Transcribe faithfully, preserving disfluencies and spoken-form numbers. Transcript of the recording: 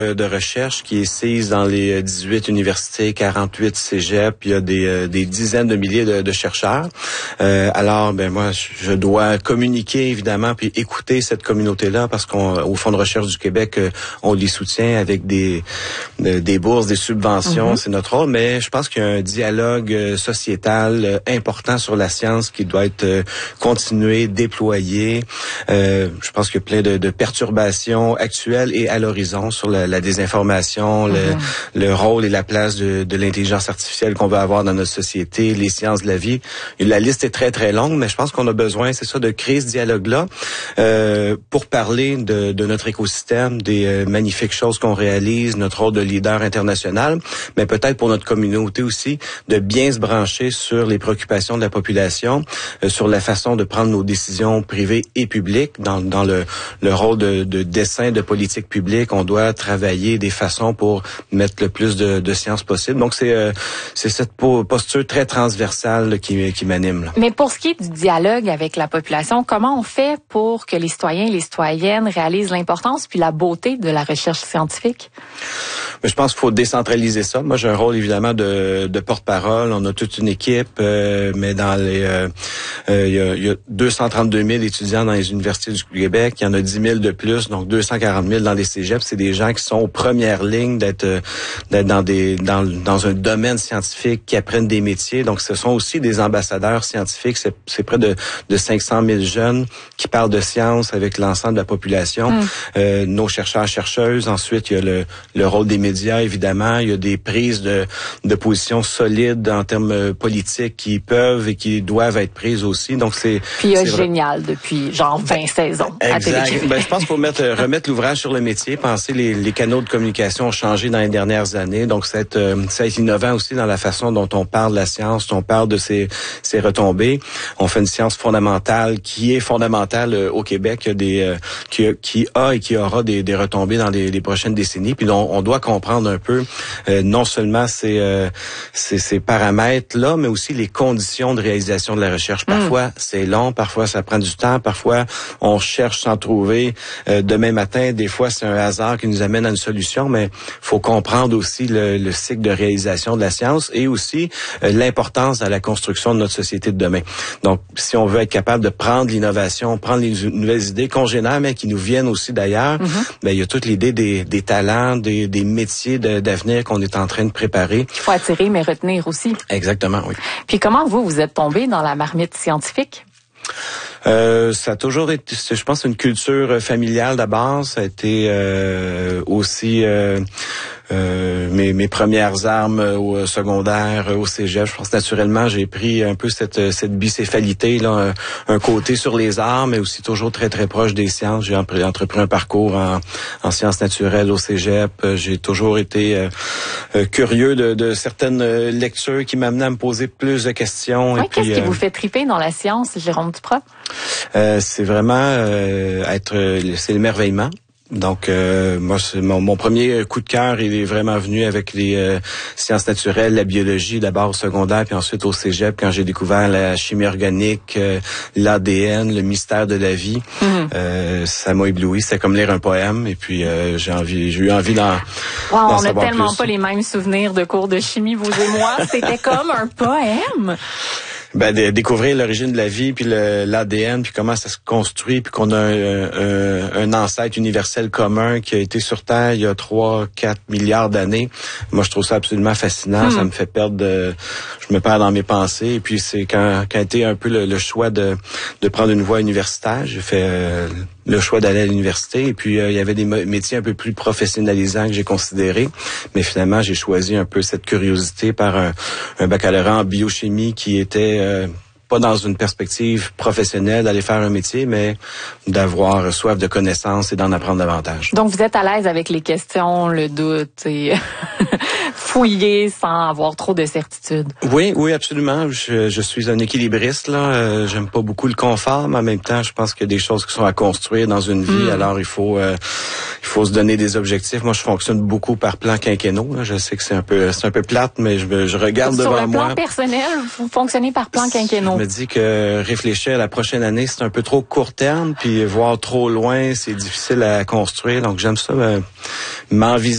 de recherche qui est sise dans les dix-huit universités, quarante-huit cégeps. Il y a des, des dizaines de milliers de, de chercheurs. Euh, alors, ben moi, je dois communiquer évidemment puis écouter cette communauté-là parce qu'au Fonds de recherche du Québec, on les soutient avec des des bourses, des subventions. Mm-hmm. C'est notre rôle. Mais je pense qu'il y a un dialogue sociétal important sur la science qui doit être continué, déployé. Euh, je pense qu'il y a plein de, de perturbations actuelles et à l'horizon sur la, la désinformation, mm-hmm. le, le rôle et la place de, de l'intelligence artificielle qu'on va avoir dans notre société, les sciences de la vie. Et la liste est très, très longue, mais je pense qu'on a besoin, c'est ça, de créer ce dialogue-là euh, pour parler de, de notre écosystème, des euh, magnifiques choses qu'on réalise, notre rôle de leader international, mais peut-être pour notre communauté aussi, de bien se brancher sur les préoccupations de la population, euh, sur la façon de prendre nos décisions privées et publiques. Dans, dans le, le rôle de, de dessin de politique publique, on doit travailler des façons pour mettre le plus de, de science possible. Donc, c'est euh, c'est cette posture très transversale là, qui, qui m'anime. Là. Mais pour ce qui est du dialogue avec la population, comment on fait pour que les citoyens et les citoyennes réalisent l'importance puis la beauté de la recherche scientifique? Mais je pense qu'il faut décentraliser ça. Moi, j'ai un rôle évidemment de, de porte-parole. On a toute une équipe, euh, mais dans les, euh, euh, il y a, il y a deux cent trente-deux mille étudiants dans les universités du Québec. Il y en a dix mille de plus, donc deux cent quarante mille dans les cégeps. C'est des gens qui sont aux premières lignes d'être, d'être dans des, dans, dans un domaine scientifique, qui apprennent des métiers. Donc, ce sont aussi des ambassadeurs scientifiques. C'est, c'est près de, de cinq cent mille jeunes qui parlent de science avec l'ensemble de la population. Mm. Euh, nos chercheurs, chercheuses. Ensuite, il y a le, le rôle des médias, évidemment. Il y a des prises de, de position solides en termes politiques qui peuvent et qui doivent être prises aussi. Donc, c'est... Puis il y a c'est Génial vrai. Depuis genre vingt saisons à Télé-Québec. Ben, je pense qu'il faut mettre, remettre l'ouvrage sur le métier. Penser les, les canaux de communication ont changé dans les dernières années. Donc, c'est euh, ça est innovant aussi dans la façon dont on parle de la science, dont on parle de ses, ses retombées. On fait une science fondamentale qui est fondamentale euh, au Québec, des, euh, qui, qui a et qui aura des, des retombées dans les, les prochaines décennies. Puis on, on doit comprendre un peu euh, non seulement ces, euh, ces, ces paramètres-là, mais aussi les conditions de réalisation de la recherche. Parfois, mm. c'est long, parfois ça prend du temps, parfois on cherche sans trouver euh, demain matin. Des fois, c'est un hasard qui nous amène à une solution, mais faut comprendre aussi le, le cycle de réalisation de la science et aussi euh, l'importance dans la construction de notre société de demain. Donc, si on veut être capable de prendre l'innovation, prendre les nouvelles idées congénères, mais qui nous viennent aussi d'ailleurs, mm-hmm. ben, il y a toute l'idée des, des talents, des, des métiers de, d'avenir qu'on est en train de préparer. Il faut attirer, mais retenir aussi. Exactement, oui. Puis comment vous, vous êtes tombé dans la marmite scientifique? Euh, ça a toujours été, je pense, une culture familiale d'abord. Ça a été euh, aussi euh, euh, mes, mes premières armes au secondaire, au cégep. Je pense naturellement, j'ai pris un peu cette, cette bicéphalité, là, un, un côté sur les arts, mais aussi toujours très très proche des sciences. J'ai entrepris un parcours en, en sciences naturelles au cégep. J'ai toujours été euh, euh, curieux de, de certaines lectures qui m'amenaient à me poser plus de questions. Oui, et puis, qu'est-ce qui euh, vous fait triper dans la science, Jérôme Duprat? Euh, c'est vraiment euh, être, c'est l'émerveillement. Donc, euh, moi, c'est mon, mon premier coup de cœur, il est vraiment venu avec les euh, sciences naturelles, la biologie, d'abord au secondaire, puis ensuite au cégep, quand j'ai découvert la chimie organique, euh, l'A D N, le mystère de la vie. Mm-hmm. Euh, ça m'a ébloui. C'était comme lire un poème. Et puis, euh, j'ai envie, j'ai eu envie d'en, wow, d'en on savoir n'a tellement plus. Pas les mêmes souvenirs de cours de chimie, vous et moi. C'était comme un poème. Ben, de découvrir l'origine de la vie, puis le, l'A D N, puis comment ça se construit, puis qu'on a un, un, un ancêtre universel commun qui a été sur Terre il y a trois, quatre milliards d'années. Moi, je trouve ça absolument fascinant. Hmm. Ça me fait perdre de... Je me perds dans mes pensées. Et puis, c'est quand, quand a été un peu le, le choix de, de prendre une voie universitaire. J'ai fait euh, le choix d'aller à l'université. Et puis, euh, il y avait des métiers un peu plus professionnalisants que j'ai considérés. Mais finalement, j'ai choisi un peu cette curiosité par un, un baccalauréat en biochimie qui était... Euh, pas dans une perspective professionnelle d'aller faire un métier, mais d'avoir soif de connaissances et d'en apprendre davantage. Donc, vous êtes à l'aise avec les questions, le doute et fouiller sans avoir trop de certitude. Oui, oui, absolument. Je, je suis un équilibriste, là. Euh, j'aime pas beaucoup le confort, mais en même temps, je pense qu'il y a des choses qui sont à construire dans une vie. Mm. Alors, il faut, euh, il faut se donner des objectifs. Moi, je fonctionne beaucoup par plan quinquennaux. Là. Je sais que c'est un peu, c'est un peu plate, mais je, je regarde Sur devant moi. Sur le plan personnel, vous fonctionnez par plan quinquennaux. Je me dis que réfléchir à la prochaine année, c'est un peu trop court terme, puis voir trop loin, c'est difficile à construire. Donc, j'aime ça, ben, m'envisager